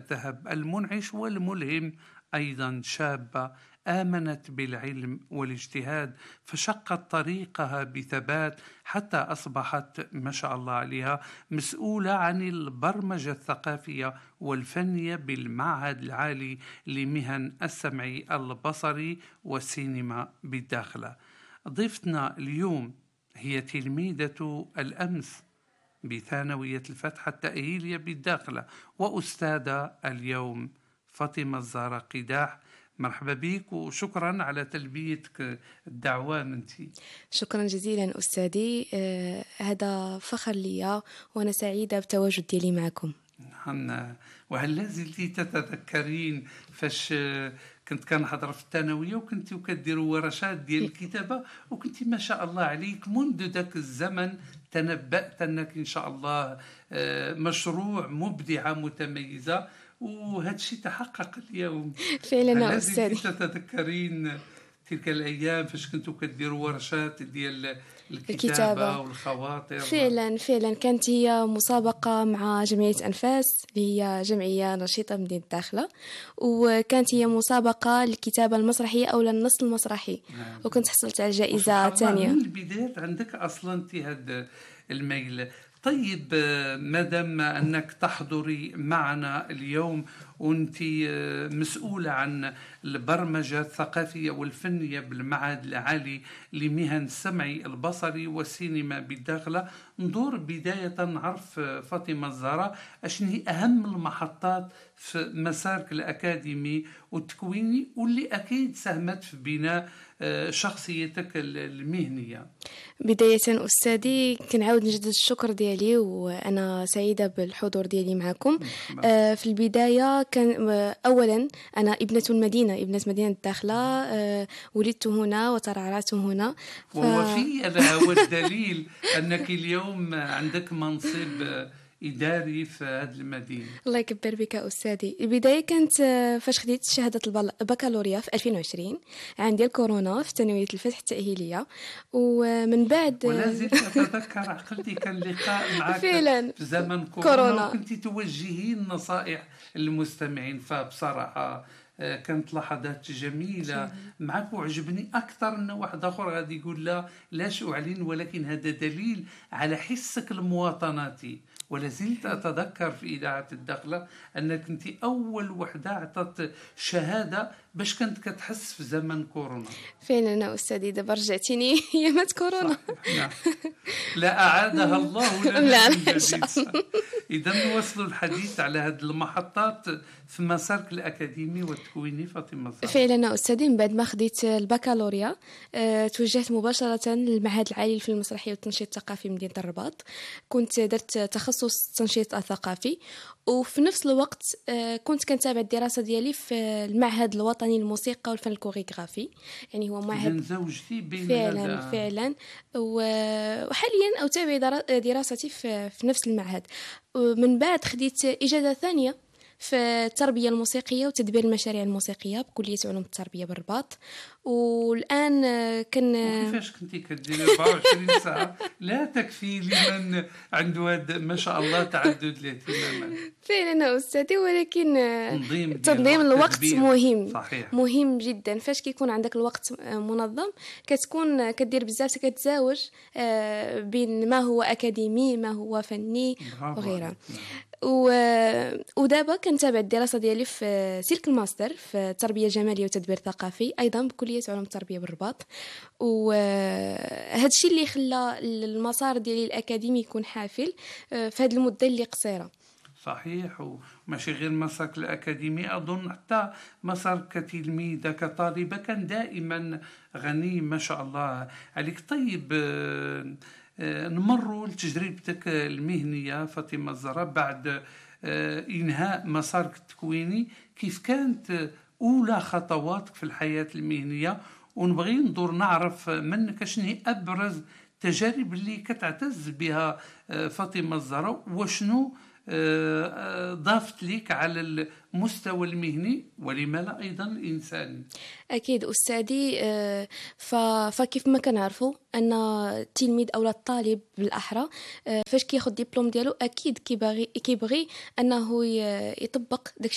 الذهب المنعش والملهم، أيضا شابة آمنت بالعلم والاجتهاد فشقت طريقها بثبات حتى أصبحت ما شاء الله عليها مسؤولة عن البرمجة الثقافية والفنية بالمعهد العالي لمهن السمع البصري والسينما بالداخلة. ضيفتنا اليوم هي تلميذة الأمس بثانوية الفتح التأهيلية بالداخلة وأستاذة اليوم، فاطمة الزهراء قداح. مرحبا بك وشكرا على تلبيتك الدعوة منتي. شكرا جزيلا أستاذي، هذا فخر لي وأنا سعيدة بتواجد ديالي معكم. وهل لازلتي تتذكرين فاش كنت كنحضر في الثانوية وكنت كديروا ورشات ديال الكتابة وكنت ما شاء الله عليك منذ ذاك الزمن تنبأت أنك إن شاء الله مشروع مبدعة متميزة، وهذا الشيء تحقق اليوم. فعلا أستاذي، تتذكرين تلك الأيام فاش كنتوا كديروا ورشات ديال الكتابة والخواطر؟ فعلا كانت هي مسابقة مع جمعية أنفاس اللي هي جمعية نشيطة مدينة الداخلة، وكانت هي مسابقة للكتابة المسرحية أو للنص المسرحي. وكنت حصلت على جائزة ثانية. من البداية عندك أصلا انت هذا الميل. طيب، مادام أنك تحضري معنا اليوم وأنت مسؤولة عن البرمجة الثقافية والفنية بالمعهد العالي لمهن السمع البصري والسينما بالداخلة، ندور بداية نعرف فاطمة الزهراء أشنو هي أهم المحطات في مسارك الأكاديمي والتكويني واللي أكيد ساهمت في بناء شخصيتك المهنية. بداية أستاذي كنعاود نجدد الشكر ديالي وأنا سعيدة بالحضور ديالي معكم. في البداية كان أولا أنا ابنة مدينة الداخلة، ولدت هنا وترعرعت هنا. وفي هذا هو الدليل أنك اليوم عندك منصب إداري في هذه المدينة. الله يكبر بك أستاذي. البداية كانت فاش خديت شهادة البكالوريا في 2020 عام ديال كورونا في ثانوية الفتح التأهيلية، ومن بعد ولازلت أتذكر عقلتي كان لقاء معك فعلا في زمن كورونا وكنت توجهين نصائح للمستمعين، فبصراحة كانت لحظات جميلة معك وعجبني أكثر أن واحد آخر غادي يقول لا أعلن، ولكن هذا دليل على حسك المواطناتي. ولا زلت أتذكر في إذاعة الداخلة أنك كنت أول وحدة أعطت شهادة باش كنت كتحس في زمن كورونا. فعلا أستاذي، دابا رجعتيني أيامات كورونا. لا أعادها الله لنا. لا إذا نواصل الحديث على هذه المحطات في مسارك الأكاديمي والتكويني فاطمة الزهراء. فعلا أستاذي، من بعد ما خديت البكالوريا توجهت مباشرة للمعهد العالي للفن المسرحي والتنشيط الثقافي مدينة الرباط. كنت درت تخصص التنشيط الثقافي، وفي نفس الوقت كنت كنتابع الدراسة ديالي في المعهد الوطني للموسيقى والفن الكوريغرافي. يعني هو معهد زوجتي بين فعلا وحاليا أتابع دراستي في نفس المعهد. من بعد خديت إجازة ثانية في التربية الموسيقية وتدبير المشاريع الموسيقية بكلية علوم التربية بالرباط. والآن كيفاش كنتي كديري 24 ساعة؟ لا تكفي لمن عنده هذا ما شاء الله تعدد الاهتمامات. فعلا أستاذي، ولكن تنظيم الوقت مهم. صحيح. مهم جدا. فاش كيكون عندك الوقت منظم كتكون كدير بزاف، كتزاوج بين ما هو أكاديمي ما هو فني وغيرها. ودابا كنتابع الدراسة ديالي في سلك الماستر في التربية الجمالية وتدبير ثقافي أيضا بكلية علوم التربية بالرباط. وهذا الشيء اللي خلى المسار ديالي الأكاديمي يكون حافل في هذه المدة اللي قصيرة. صحيح، وماشي غير مسارك الأكاديمي، أظن حتى مسارك كتلميذة كطالبة كان دائما غني ما شاء الله عليك. طيب، نمر لتجربتك المهنية فاطمة الزهراء بعد إنهاء مسارك التكويني. كيف كانت أولى خطواتك في الحياة المهنية؟ ونبغي ندور نعرف منك شنو هي أبرز التجارب اللي كتعتز بها فاطمة الزهراء، وشنو ضافت لك على المستوى المهني ولما لا أيضا الإنساني. أكيد أستاذي، فكيف ما كنعرفوا أن التلميذ أو الطالب بالأحرى فاش كياخد ديبلوم ديالو أكيد كيبغي أنه يطبق داك